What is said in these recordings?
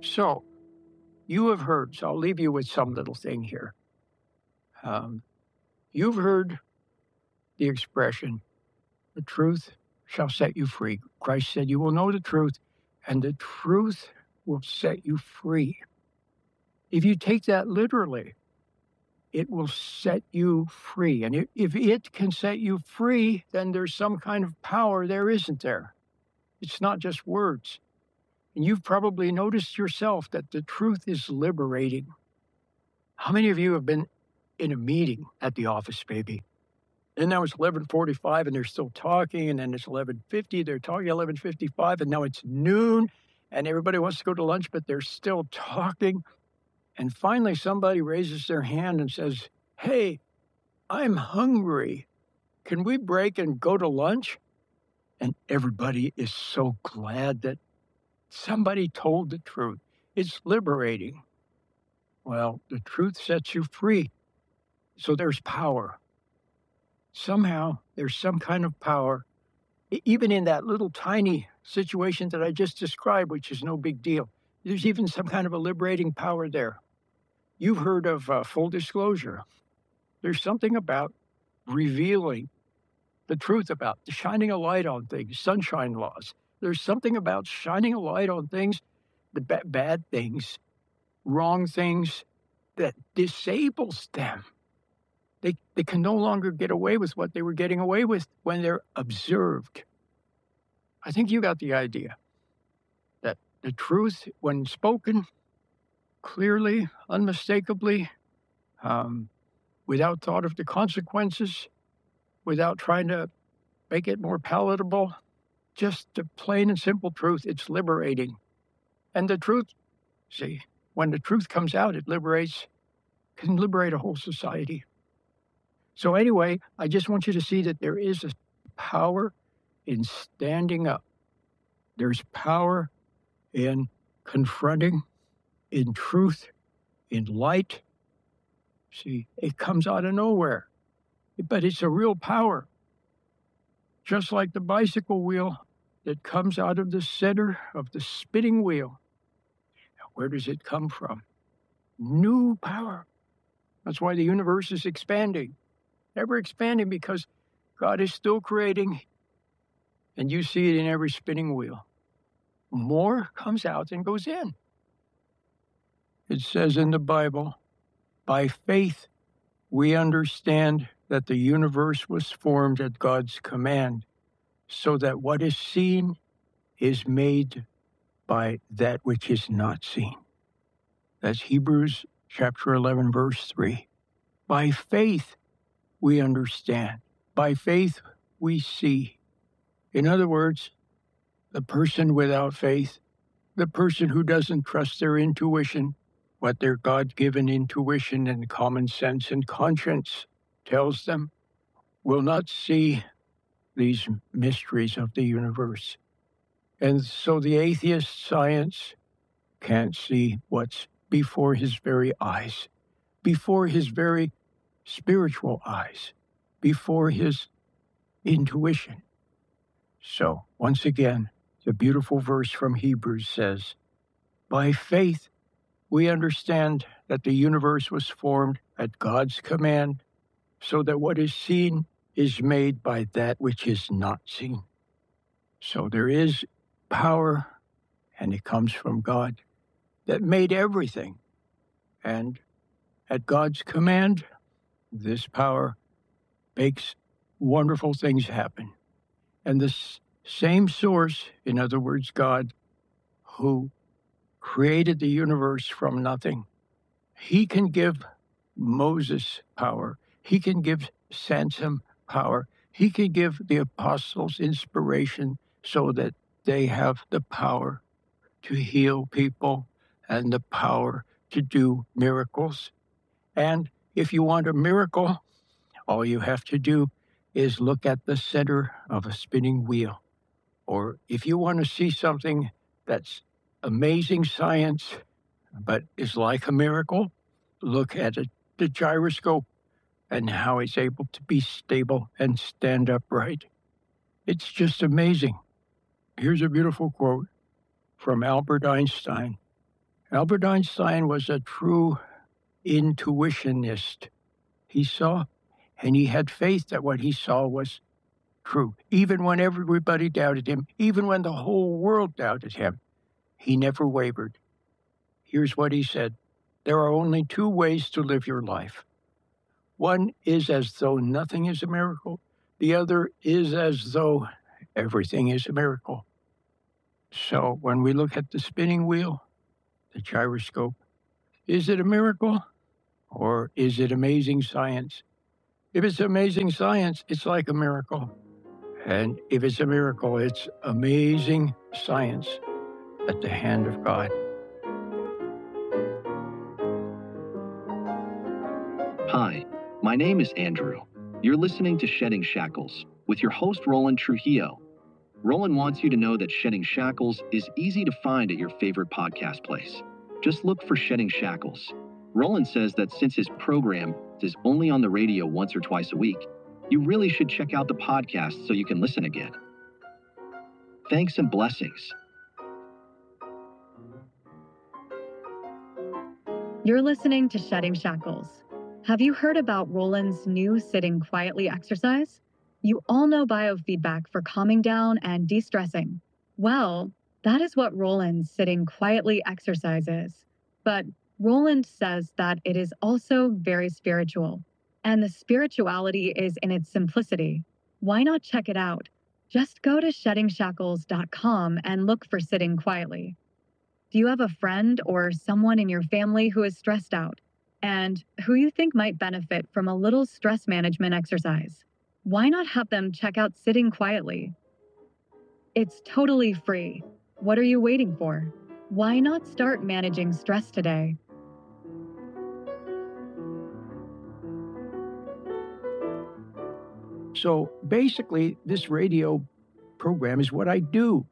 So, you have heard, so I'll leave you with some little thing here. You've heard the expression, the truth shall set you free. Christ said, you will know the truth, and the truth will set you free. If you take that literally, it will set you free. And if it can set you free, then there's some kind of power there, isn't there? It's not just words. And you've probably noticed yourself that the truth is liberating. How many of you have been in a meeting at the office, maybe? And now it's 11:45 and they're still talking, and then it's 11:50, they're talking 11:55, and now it's noon, and everybody wants to go to lunch, but they're still talking. And finally, somebody raises their hand and says, hey, I'm hungry. Can we break and go to lunch? And everybody is so glad that somebody told the truth. It's liberating. Well, the truth sets you free. So there's power. Somehow, there's some kind of power, even in that little tiny situation that I just described, which is no big deal. There's even some kind of a liberating power there. You've heard of full disclosure. There's something about revealing the truth about, shining a light on things, sunshine laws. There's something about shining a light on things, the bad things, wrong things, that disables them. They can no longer get away with what they were getting away with when they're observed. I think you got the idea that the truth, when spoken clearly, unmistakably, without thought of the consequences, without trying to make it more palatable, just the plain and simple truth, it's liberating. And the truth, see, when the truth comes out, it can liberate a whole society. So anyway, I just want you to see that there is a power in standing up. There's power in confronting, in truth, in light. See, it comes out of nowhere, but it's a real power. Just like the bicycle wheel that comes out of the center of the spinning wheel. Now, where does it come from? New power. That's why the universe is expanding. Ever expanding, because God is still creating, and you see it in every spinning wheel. More comes out than goes in. It says in the Bible, by faith we understand that the universe was formed at God's command, so that what is seen is made by that which is not seen. That's Hebrews chapter 11, verse 3. By faith we understand. By faith we see. In other words, the person without faith, the person who doesn't trust their intuition, what their God-given intuition and common sense and conscience tells them, will not see these mysteries of the universe. And so the atheist science can't see what's before his very eyes, before his very spiritual eyes, before his intuition. So, once again, the beautiful verse from Hebrews says, by faith we understand that the universe was formed at God's command, so that what is seen is made by that which is not seen. So there is power, and it comes from God, that made everything. And at God's command, this power makes wonderful things happen. And the same source, in other words, God, who created the universe from nothing, he can give Moses power. He can give Samson power. He can give the apostles inspiration so that they have the power to heal people and the power to do miracles. And if you want a miracle, all you have to do is look at the center of a spinning wheel. Or if you want to see something that's amazing science, but is like a miracle, look at the gyroscope and how it's able to be stable and stand upright. It's just amazing. Here's a beautiful quote from Albert Einstein. Albert Einstein was a true intuitionist. He saw, and he had faith that what he saw was true. Even when everybody doubted him, even when the whole world doubted him, he never wavered. Here's what he said: there are only two ways to live your life. One is as though nothing is a miracle. The other is as though everything is a miracle. So when we look at the spinning wheel, the gyroscope, is it a miracle or is it amazing science? If it's amazing science, it's like a miracle. And if it's a miracle, it's amazing science at the hand of God. Hi, my name is Andrew. You're listening to Shedding Shackles with your host, Roland Trujillo. Roland wants you to know that Shedding Shackles is easy to find at your favorite podcast place. Just look for Shedding Shackles. Roland says that since his program is only on the radio once or twice a week, you really should check out the podcast so you can listen again. Thanks and blessings. You're listening to Shedding Shackles. Have you heard about Roland's new sitting quietly exercise? You all know biofeedback for calming down and de-stressing. Well, that is what Roland's sitting quietly exercise is. But Roland says that it is also very spiritual. And the spirituality is in its simplicity. Why not check it out? Just go to sheddingshackles.com and look for sitting quietly. Do you have a friend or someone in your family who is stressed out and who you think might benefit from a little stress management exercise? Why not have them check out Sitting Quietly? It's totally free. What are you waiting for? Why not start managing stress today? So basically, this radio program is what I do.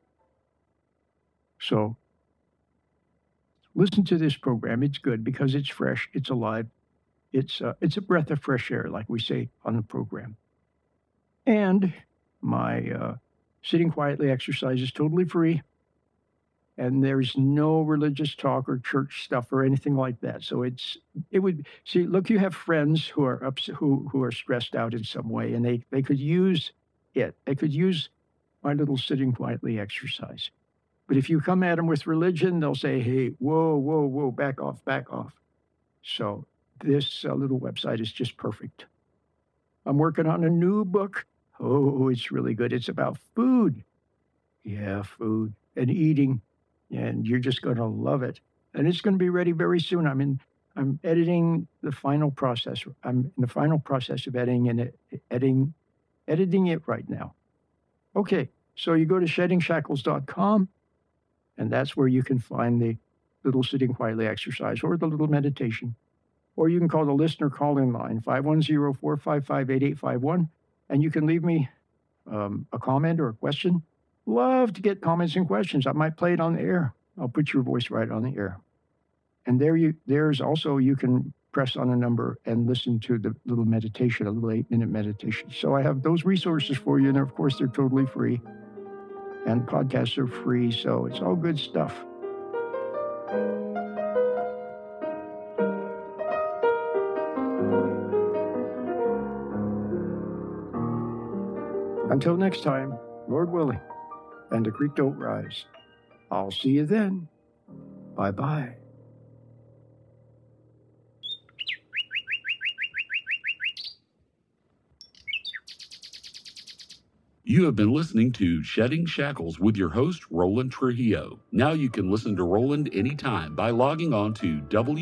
So listen to this program. It's good because it's fresh, it's alive. It's a breath of fresh air, like we say on the program. And my Sitting Quietly exercise is totally free. And there's no religious talk or church stuff or anything like that. So look, you have friends who are who are stressed out in some way, and they could use it. They could use my little Sitting Quietly exercise. But if you come at them with religion, they'll say, hey, whoa, back off. So this little website is just perfect. I'm working on a new book. Oh, it's really good. It's about food. Yeah, food and eating. And you're just going to love it. And it's going to be ready very soon. I'm editing the final process. I'm in the final process of editing it right now. Okay, so you go to sheddingshackles.com, and that's where you can find the little Sitting Quietly exercise or the little meditation. Or you can call the listener call-in line, 510-455-8851, and you can leave me a comment or a question. Love to get comments and questions. I might play it on the air. I'll put your voice right on the air. And there's also, you can press on a number and listen to the little meditation, a little 8-minute meditation. So I have those resources for you. And of course, they're totally free. And podcasts are free. So it's all good stuff. Until next time, Lord willing, and the creek don't rise. I'll see you then. Bye-bye. You have been listening to Shedding Shackles with your host, Roland Trujillo. Now you can listen to Roland anytime by logging on to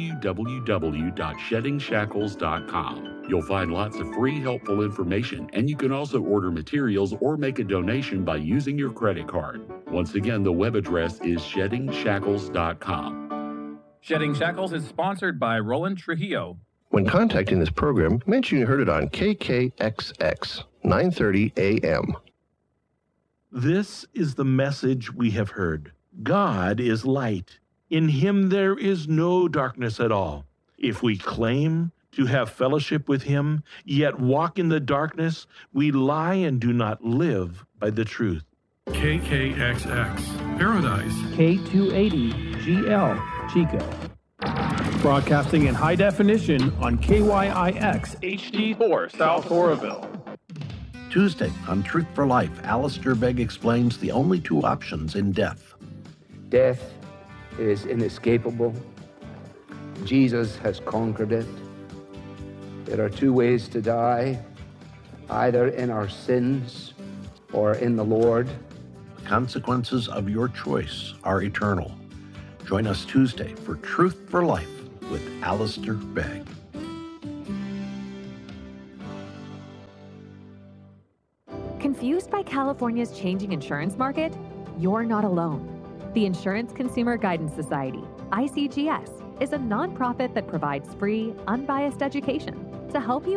www.sheddingshackles.com. You'll find lots of free, helpful information, and you can also order materials or make a donation by using your credit card. Once again, the web address is sheddingshackles.com. Shedding Shackles is sponsored by Roland Trujillo. When contacting this program, mention you heard it on KKXX, 9:30 a.m. This is the message we have heard. God is light. In him there is no darkness at all. If we claim to have fellowship with him, yet walk in the darkness, we lie and do not live by the truth. KKXX, Paradise. K280, GL, Chico. Broadcasting in high definition on KYIX HD4 South Oroville. Tuesday on Truth for Life, Alistair Begg explains the only two options in death. Death is inescapable. Jesus has conquered it. There are two ways to die, either in our sins or in the Lord. The consequences of your choice are eternal. Join us Tuesday for Truth for Life with Alistair Begg. Confused by California's changing insurance market? You're not alone. The Insurance Consumer Guidance Society, ICGS, is a nonprofit that provides free, unbiased education to help you